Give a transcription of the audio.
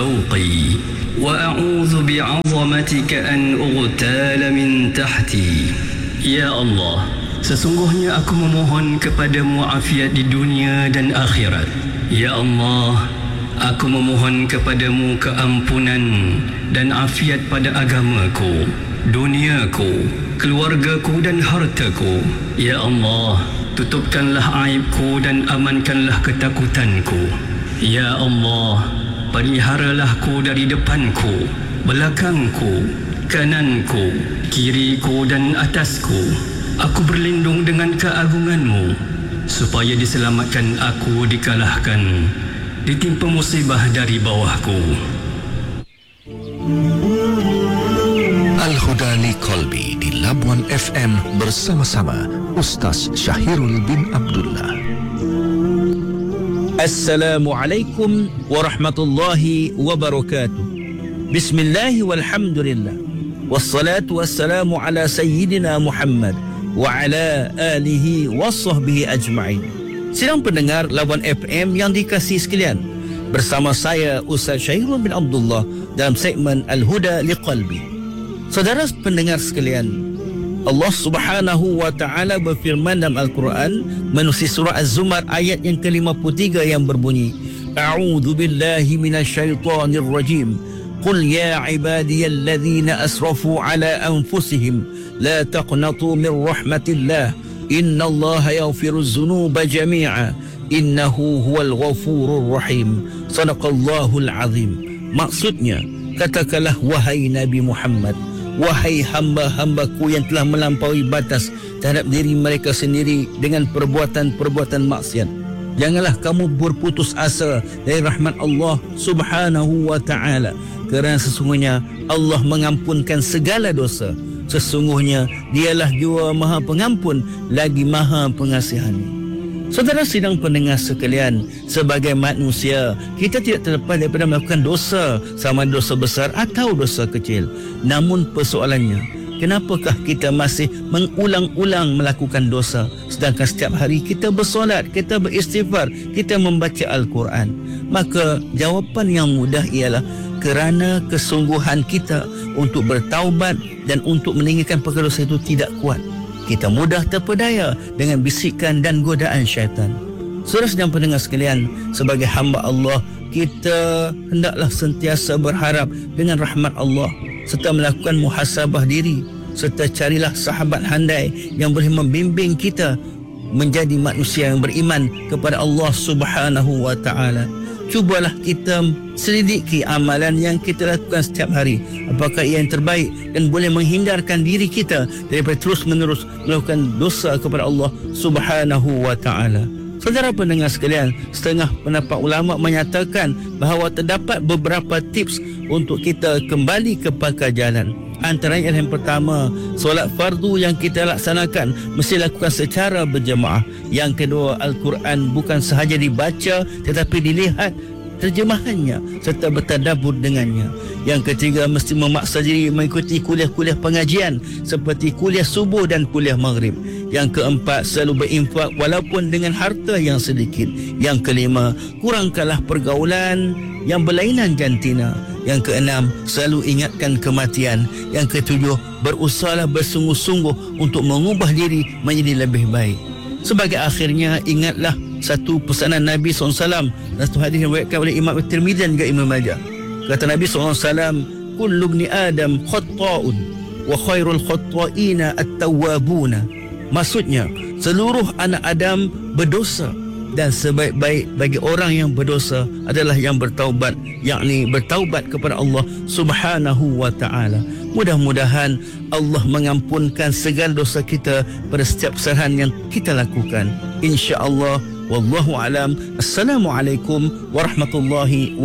فوقي وأعوذ بعظمتك أن أغتال من تحتي. Ya Allah, sesungguhnya aku memohon kepadamu afiat di dunia dan akhirat. Ya Allah, aku memohon kepadamu keampunan dan afiat pada agamaku, duniaku, keluargaku dan hartaku. Ya Allah, tutupkanlah aibku dan amankanlah ketakutanku. Ya Allah, peliharalahku dari depanku, belakangku, kananku, kiriku dan atasku. Aku berlindung dengan keagunganmu, supaya diselamatkan aku dikalahkan, ditimpa musibah dari bawahku. Al-Huda Liqalbi di Labuan FM bersama-sama Ustaz Syahirul bin Abdullah. Assalamualaikum warahmatullahi wabarakatuh. Bismillah walhamdulillah. Wassalatu wassalamu ala sayyidina Muhammad wa ala alihi wa sahbihi ajma'in. Sidang pendengar Labuan FM yang dikasihi sekalian, bersama saya Ustaz Syahirul bin Abdullah dalam segmen Al-Huda Liqalbi. Saudara pendengar sekalian, Allah Subhanahu wa taala berfirman dalam Al-Quran menerusi surah Az-Zumar ayat yang ke-53 yang berbunyi, A'udzu billahi minasyaitonir rajim. Qul ya ibadiyalladzina asrafu ala anfusihim la taqnatu min rahmatillah innallaha yaghfiruz dzunuba jami'a innahu huwal ghafurur rahim. Sadaqallahul azim. Maksudnya, katakanlah wahai Nabi Muhammad, wahai hamba-hambaku yang telah melampaui batas terhadap diri mereka sendiri dengan perbuatan-perbuatan maksiat, janganlah kamu berputus asa dari rahmat Allah Subhanahu wa ta'ala, kerana sesungguhnya Allah mengampunkan segala dosa. Sesungguhnya dialah jua maha pengampun lagi maha pengasihani. Saudara sidang pendengar sekalian, sebagai manusia, kita tidak terlepas daripada melakukan dosa, sama dosa besar atau dosa kecil. Namun persoalannya, kenapakah kita masih mengulang-ulang melakukan dosa, sedangkan setiap hari kita bersolat, kita beristighfar, kita membaca Al-Quran? Maka jawapan yang mudah ialah kerana kesungguhan kita untuk bertaubat dan untuk meninggalkan perkara dosa itu tidak kuat. Kita mudah terpedaya dengan bisikan dan godaan syaitan. Saudara sedang pendengar sekalian, sebagai hamba Allah, kita hendaklah sentiasa berharap dengan rahmat Allah serta melakukan muhasabah diri, serta carilah sahabat handai yang boleh membimbing kita menjadi manusia yang beriman kepada Allah Subhanahu wa ta'ala. Cubalah kita selidiki amalan yang kita lakukan setiap hari, apakah ia yang terbaik dan boleh menghindarkan diri kita daripada terus-menerus melakukan dosa kepada Allah Subhanahu wa ta'ala. Saudara pendengar sekalian, setengah pendapat ulama menyatakan bahawa terdapat beberapa tips untuk kita kembali ke pakar jalan. Antaranya yang pertama, solat fardu yang kita laksanakan mesti lakukan secara berjemaah. Yang kedua, Al-Quran bukan sahaja dibaca tetapi dilihat terjemahannya serta bertadabbur dengannya. Yang ketiga, mesti memaksa diri mengikuti kuliah-kuliah pengajian seperti kuliah subuh dan kuliah maghrib. Yang keempat, selalu berinfak walaupun dengan harta yang sedikit. Yang kelima, kurangkanlah pergaulan yang berlainan jantina. Yang keenam, selalu ingatkan kematian. Yang ketujuh, berusahalah bersungguh-sungguh untuk mengubah diri menjadi lebih baik. Sebagai akhirnya, ingatlah satu pesanan Nabi SAW, satu hadis yang diriwayatkan oleh Imam At-Tirmidzi dan juga Ibnu Majah. Kata Nabi SAW, kullu ibni Adam khatta'un wa khairul khatta'ina at-tawwabuna. Maksudnya, seluruh anak Adam berdosa dan sebaik-baik bagi orang yang berdosa adalah yang bertaubat, yakni bertaubat kepada Allah Subhanahu wa ta'ala. Mudah-mudahan Allah mengampunkan segala dosa kita pada setiap kesalahan yang kita lakukan, insya-Allah. Wallahu alam. Assalamualaikum warahmatullahi wabarakatuh.